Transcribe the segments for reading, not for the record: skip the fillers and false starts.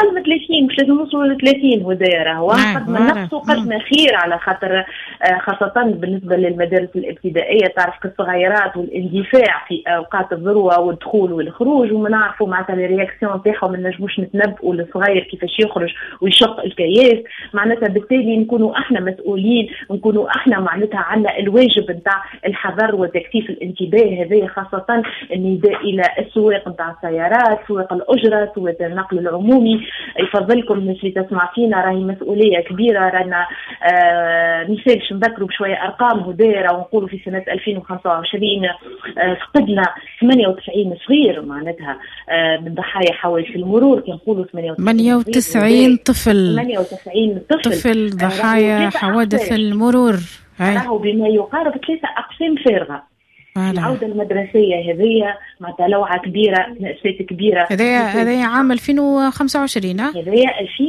أقل من 30 مش لازم نوصلوا ل 30 هدايا راهو قد ما نقصوا قد ما خير، على خاطر خاصة بالنسبة للمدارس الابتدائية تعرف كالصغيرات والاندفاع في أوقات الذروة والدخول والخروج، وما نعرفوا معناتها الرياكسيون تاعهم ما نجموش نتنبؤوا الصغير كيفاش يخرج ويشق الكياس، معناتها بالتالي نكونوا احنا مسؤولين، نكونوا احنا معناتها على الواجب نتاع الحذر وتكثيف الانتباه. هذه خاصة النداء إلى السواق نتاع السيارات، سواق الأجرة، سواق النقل العمومي. يفضلكم الناس اللي تسمع فينا راهي مسؤولية كبيرة، رانا مثالش نذكروا بشوية أرقام هدايا، ونقولوا في سنة 2025 فقدنا 98 صغير معناتها من ضحايا حوادث المرور، كنقولوا 98 طفل 98 طفل ضحايا حوادث المرور، راهو بما يقارب 3 أقسام فارغة. العودة المدرسية هذه معناتها لوعة كبيرة، مأساة كبيرة. هذا عام 2025 هذه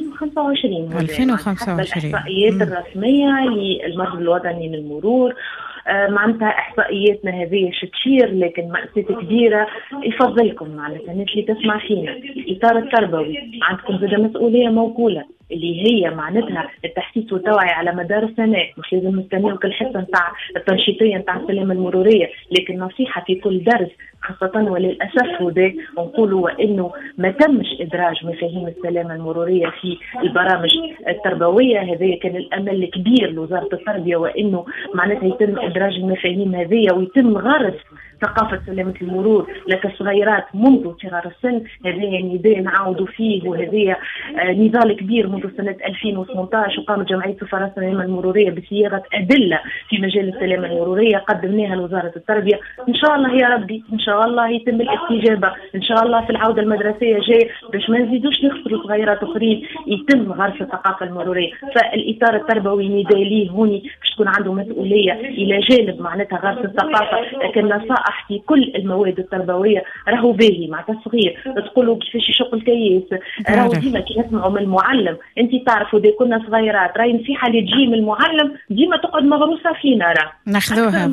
2025 الإحصائيات الرسمية للمجلس الوطني للمرور. معناتها إحصائياتنا هذه تشير، لكن مأساة كبيرة. يفضلكم معناتها الناس اللي تسمع فينا الإطار التربوي عندكم زاد مسؤولية موكولة، اللي هي معناتها التحسيس والتوعية على مدار السنة. مش لازم نستناو كل حصة نتاع التنشيطية نتاع السلامة المرورية، لكن نصيحة في كل درس خاصة وللأسف هو نقولوا وإنه ما تمش إدراج مفاهيم السلامة المرورية في البرامج التربوية. هذا كان الأمل الكبير لوزارة التربية، وإنه معناتها يتم إدراج المفاهيم هذه ويتم غرس ثقافة سلامة المرور لك الصغيرات منذ صغار السن. هذا نداء نعاودوا فيه، وهذا نضال كبير منذ سنة 2018، وقامت جمعية سفراء السلامة المرورية بصياغة أدلة في مجال السلامة المرورية قدمناها لوزارة التربية. إن شاء الله يا ربي إن شاء الله يتم الاستجابة إن شاء الله في العودة المدرسية جاي، باش ما نزيدوش نخسروا صغيرات أخرين، يتم غرس الثقافة المرورية. فالإطار التربوي نداء ليه هوني باش تكون عنده مسؤولية إلى جانب معناتها غرس الثقافة. لكن نصائح في كل المواد التربوية راهو باهي معناتها صغير تقولوا كيفاش يشق الكياس، راهو ديما كي نسمعوا من المعلم. انت تعرفوا دي كنا صغيرات راهي نصيحة اللي تجي من المعلم ديما تقعد مغروسة فينا، راه ناخذوها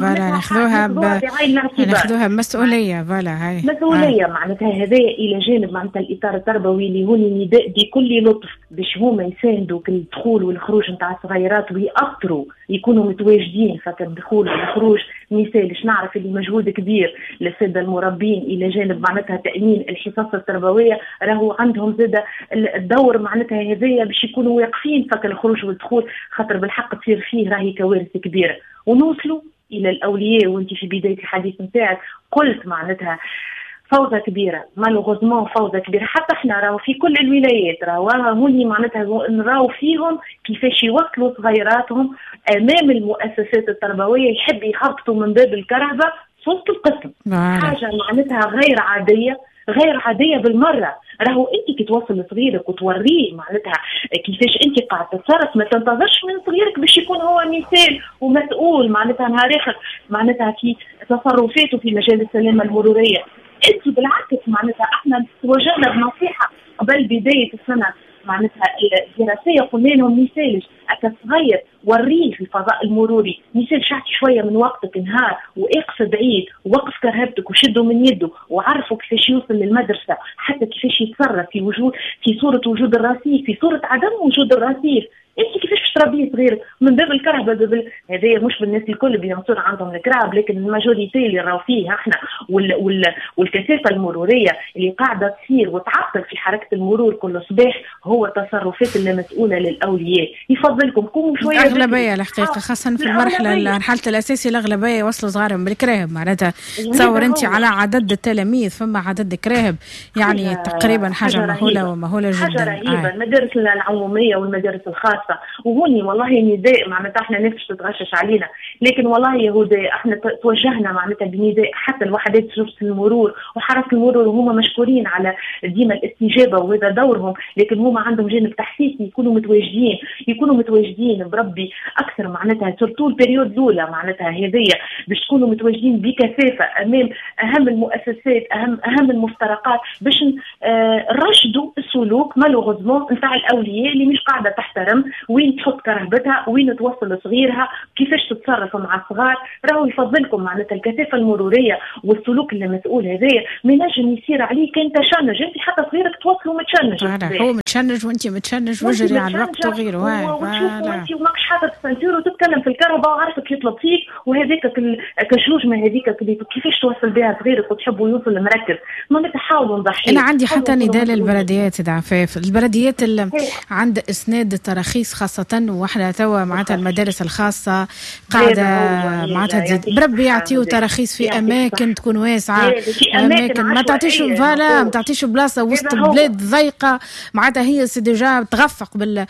بمسؤولية هاي مسؤولية معناتها. هذا إلى جانب معناتها الإطار التربوي اللي هو نداء بكل لطف باش هما يساندوا كل الدخول والخروج نتاع الصغيرات ويأثروا يكونوا متواجدين فكر الدخول والخروج. مثالش نعرف اللي مجهود كبير للسادة المربين إلى جانب معناتها تأمين الحصص التربوية، راهو عندهم زادة الدور معناتها هذايا باش يكونوا واقفين فكر الخروج والدخول، خاطر بالحق تصير فيه راهي كوارث كبيرة. ونوصلوا إلى الأولياء، وانت في بداية الحديث نتاعك قلت معناتها فوضى كبيرة، مالوغوزمون فوضى كبيرة. حتى احنا راهو في كل الولايات راهو هوني معناتها نراو فيهم كيفاش يوصلوا صغيراتهم أمام المؤسسات التربوية، يحب يهبطوا من باب الكرهبة صوت القسم. حاجة معناتها غير عادية بالمرة. راهو انت كي توصل صغيرك وتوريه معناتها كيفاش انت قاعد تتصرف، ما تنتظرش من صغيرك باش يكون هو مثال ومسؤول معناتها نهار اخر معناتها في تصرفاته في مجال السلامة المرورية. انت بالعكس معناتها احنا توجهنا بنصيحة قبل بداية السنة معناتها الدراسية، قلنا لهم مثالش أكا صغير وريه في الفضاء المروري، مثال شعتي شوية من وقتك نهار واقصد عيد ووقف كرهبتك وشده من يده وعرفوا كيفاش يوصل للمدرسة، حتى كيفاش يتصرف في صورة وجود الرصيف، في صورة عدم وجود الرصيف. انت كيفاش تربيه صغير من باب الكرهبه؟ هذا مش بالناس الكل بينصر عندهم الكرهب، لكن الماجوريتي اللي راهو فيه احنا والكثافه المروريه اللي قاعده تصير وتعطل في حركه المرور كل صباح هو تصرفات اللي مسؤوله للاولياء. يفضلكم قوموا شويه. اغلبيه الحقيقه خاصه في المرحله الاساسيه الاغلبيه يوصلوا صغارهم بالكراهب معناتها. تصور انت على عدد التلاميذ ثم عدد كراهب يعني تقريبا حاجه مهوله جدا. حاجه رهيبه. المدارس العموميه والمدارس الخاصه وهوني والله نداء معناتها احنا نفسش تتغشش علينا، لكن والله يهودي احنا توجهنا معناتها بنداء حتى الوحدات شرطة المرور وحرس المرور، وهم مشكورين على ديما الاستجابه وهذا دورهم، لكن هم عندهم جانب تحسيسي يكونوا متواجدين بربي اكثر معناتها سورتو البريود الاولى معناتها هذه باش تكونوا متواجدين بكثافه امام اهم المؤسسات اهم المفترقات باش نرشدوا السلوك مالوغوزمون نتاع الاولياء اللي مش قاعده تحترم وين تحط كرهبتها وين توصل لصغيرها كيفاش تتصرف مع الصغار. راهو يفضلكم معناتها الكثافه المروريه والسلوك اللي مسؤول هذايا ما ينجم يصير عليه كان تشنج، انت حتى صغيرك توصلوا متشنج. متشنج وانت متشنج وجري على الوقت وغيره. وانت وماكش حاطط السنتور وتتكلم في الكهرباء وعارفك يطلب فيك، وهذيك كشوجمه هذيك كيفاش توصل بها صغيرك وتحبوا يوصل مركز. ما تحاولوا نضحي. انا عندي حتى نداء للبلديات سيد عفاف، البلديات اللي عند اسناد التراخيص خاصه، واحنا توا معناتها المدارس الخاصه قاعده معناتها تزيد بربي يعطيوا تراخيص في اماكن تكون واسعه، اماكن ما تعطيش فالا، ما تعطيش بلاصه وسط بلاد ضيقه معناتها هي سي ديجا تغفق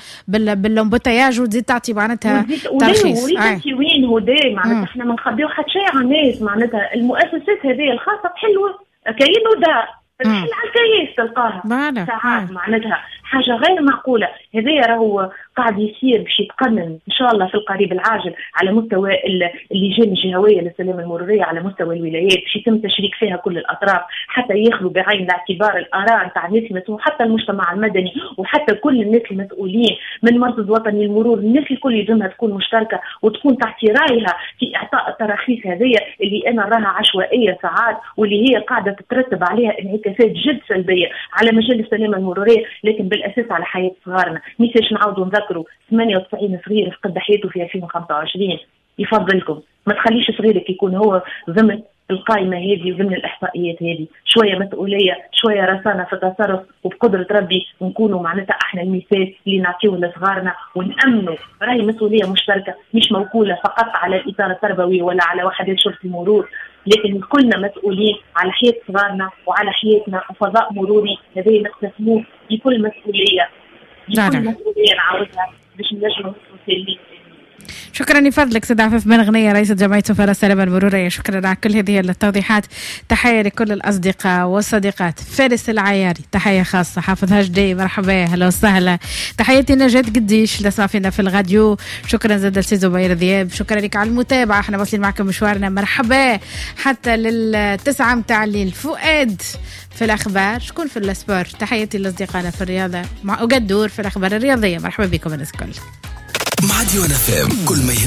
بالامبوتياج وتزيد تعطي معناتها ترخيص. وليتي وين هو داي معناتها احنا ما نخبيو حتى شيء على الناس، معناتها المؤسسات هذه الخاصه حلوه كاين وداع الحل على الكيس تلقاها ساعات معناتها حاجه غير معقوله. هذا راهو قاعد يصير باش يتقنن ان شاء الله في القريب العاجل على مستوى اللجان الجهويه للسلامه المروريه على مستوى الولايات، باش يتم تشريك فيها كل الاطراف حتى ياخذوا بعين الاعتبار الاراء نتاع الناس المسؤولين، حتى المجتمع المدني وحتى كل الناس المسؤولين من مرصد وطني للمرور. الناس الكل يلزمها تكون مشتركه وتكون تعطي رايها في اعطاء التراخيص هذه اللي انا راها عشوائيه ساعات، واللي هي قاعده تترتب عليها انعكاسات جد سلبيه على مجال السلامه المروريه، لكن بالاساس على حياه صغارنا. ميساش نعاودوا نذكروا 98 صغير فقد حياته في 2025. يفضلكم ما تخليش صغيرك يكون هو ضمن القائمه هذه وضمن الاحصائيات هذه. شويه مسؤوليه، شويه رسانه في التصرف، وبقدره ربي نكونوا معناتها احنا المثال اللي نعطيوه لصغارنا ونامنوا. راهي مسؤوليه مشتركه مش موكوله فقط على الاطار التربوي ولا على وحدات شرطه المرور، لكن كلنا مسؤولين على حياه صغارنا وعلى حياتنا وفضاء مروري. هذا نقتسموه بكل مسؤوليه، بكل مسؤوليه نعاودها باش نجموا نوصلوا سالمين. شكرا لفضلك سيد عفاف بن غنية رئيسة جمعية سفراء السلامة المرورية. شكرا على كل هذه التوضيحات. تحية لكل الأصدقاء والصديقات. فارس العياري تحية خاصة، حافظ هجدي مرحبا هلا وسهلا. تحياتي نجاة قديش لصافينا في الراديو. شكرا زاد لسي زبير ذياب، شكرا لك على المتابعة. احنا واصلين معكم مشوارنا مرحبا حتى لل9 متاع الليل. فؤاد في الأخبار، شكون في السبور. تحياتي لأصدقائنا في الرياضة وقدور في الأخبار الرياضية. مرحبا بكم الناس الكل. مع ديوان FM كل ما